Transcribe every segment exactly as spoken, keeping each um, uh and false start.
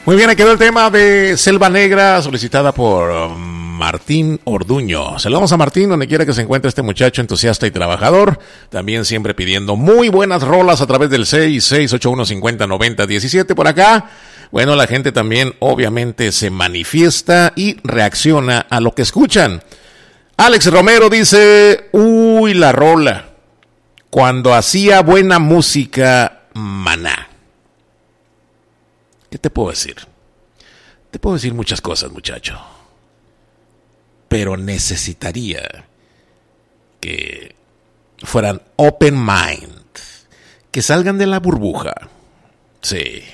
Muy bien, ahí quedó el tema de Selva Negra, solicitada por Martín Orduño. Saludamos a Martín, donde quiera que se encuentre este muchacho entusiasta y trabajador. También siempre pidiendo muy buenas rolas a través del seis seis ocho uno cinco cero nueve cero uno siete por acá. Bueno, la gente también obviamente se manifiesta y reacciona a lo que escuchan. Alex Romero dice, uy, la rola, cuando hacía buena música, Maná. ¿Qué te puedo decir? Te puedo decir muchas cosas, muchacho. Pero necesitaría que fueran open mind, que salgan de la burbuja. Sí.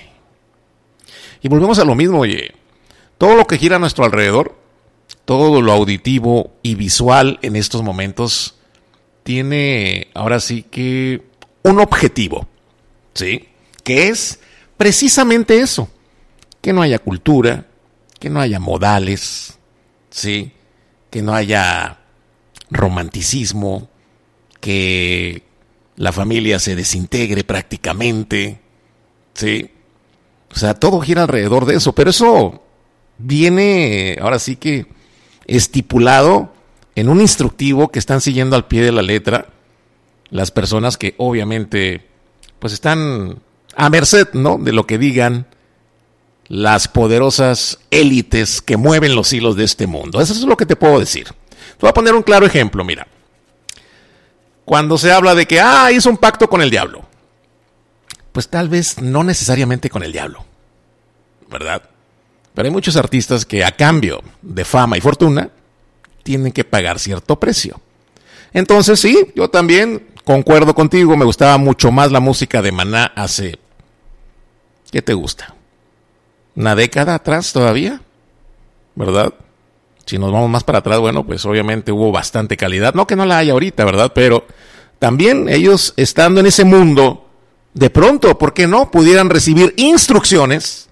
Y volvemos a lo mismo, oye. Todo lo que gira a nuestro alrededor, todo lo auditivo y visual en estos momentos, tiene ahora sí que un objetivo, ¿sí? Que es precisamente eso, que no haya cultura, que no haya modales, ¿sí? Que no haya romanticismo, que la familia se desintegre prácticamente, ¿sí? O sea, todo gira alrededor de eso, pero eso viene ahora sí que estipulado en un instructivo que están siguiendo al pie de la letra las personas que obviamente pues están a merced, ¿no?, de lo que digan las poderosas élites que mueven los hilos de este mundo. Eso es lo que te puedo decir. Te voy a poner un claro ejemplo, mira. Cuando se habla de que, ah, hizo un pacto con el diablo. Pues tal vez no necesariamente con el diablo, ¿verdad? Pero hay muchos artistas que a cambio de fama y fortuna tienen que pagar cierto precio. Entonces sí, yo también concuerdo contigo, me gustaba mucho más la música de Maná hace, ¿qué te gusta? ¿Una década atrás todavía? ¿Verdad? Si nos vamos más para atrás, bueno, pues obviamente hubo bastante calidad. No que no la haya ahorita, ¿verdad? Pero también ellos, estando en ese mundo, de pronto, ¿por qué no?, pudieran recibir instrucciones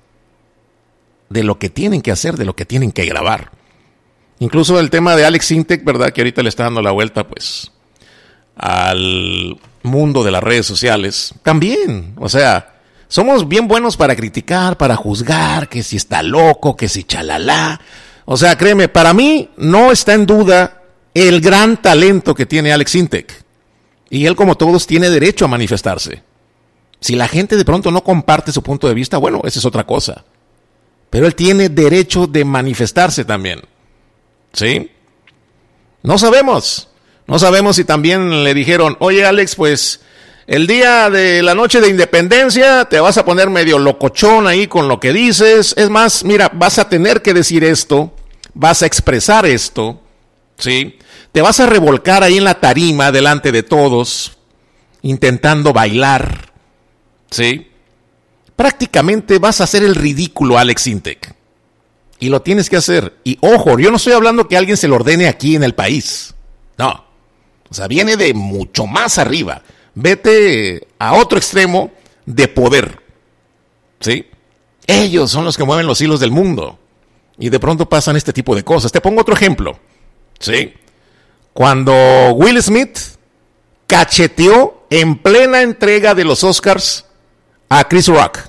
de lo que tienen que hacer, de lo que tienen que grabar. Incluso el tema de Alex Sintek, ¿verdad?, que ahorita le está dando la vuelta, pues, al mundo de las redes sociales. También, o sea, somos bien buenos para criticar, para juzgar, que si está loco, que si chalala. O sea, créeme, para mí no está en duda el gran talento que tiene Alex Sintek. Y él, como todos, tiene derecho a manifestarse. Si la gente de pronto no comparte su punto de vista, bueno, esa es otra cosa. Pero él tiene derecho de manifestarse también. ¿Sí? No sabemos. No sabemos si también le dijeron, oye Alex, pues el día de la noche de independencia te vas a poner medio locochón ahí con lo que dices. Es más, mira, vas a tener que decir esto, vas a expresar esto, ¿sí? Te vas a revolcar ahí en la tarima delante de todos, intentando bailar, ¿sí? Prácticamente vas a hacer el ridículo, Alex Sintek. Y lo tienes que hacer. Y ojo, yo no estoy hablando que alguien se lo ordene aquí en el país. No. O sea, viene de mucho más arriba. Vete a otro extremo de poder. ¿Sí? Ellos son los que mueven los hilos del mundo. Y de pronto pasan este tipo de cosas. Te pongo otro ejemplo. ¿Sí? Cuando Will Smith cacheteó en plena entrega de los Oscars a Chris Rock.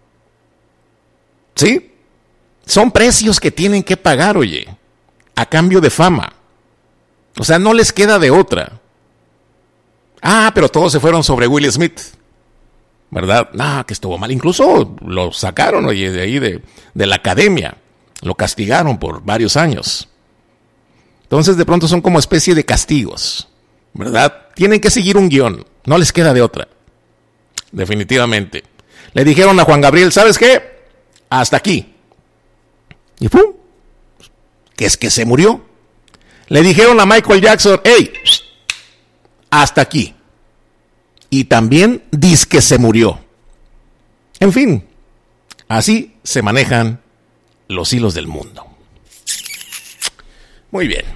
¿Sí? Son precios que tienen que pagar, oye, a cambio de fama. O sea, no les queda de otra. Ah, pero todos se fueron sobre Will Smith, ¿verdad? Ah, que estuvo mal. Incluso lo sacaron, oye, de ahí de, de la academia. Lo castigaron por varios años. Entonces, de pronto son como especie de castigos, ¿verdad? Tienen que seguir un guión. No les queda de otra. Definitivamente. Le dijeron a Juan Gabriel, ¿sabes qué? Hasta aquí. Y ¡pum! Que es que se murió. Le dijeron a Michael Jackson, hey, hasta aquí. Y también dice que se murió. En fin, así se manejan los hilos del mundo. Muy bien.